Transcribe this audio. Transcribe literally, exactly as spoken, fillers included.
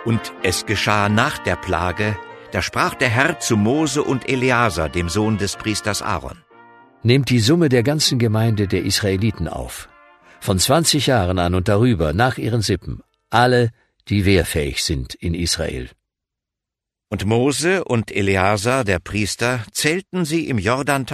Und es geschah nach der Plage, da sprach der Herr zu Mose und Eleazar, dem Sohn des Priesters Aaron: Nehmt die Summe der ganzen Gemeinde der Israeliten auf, von zwanzig Jahren an und darüber, nach ihren Sippen, alle, die wehrfähig sind in Israel. Und Mose und Eleazar, der Priester, zählten sie im Jordantal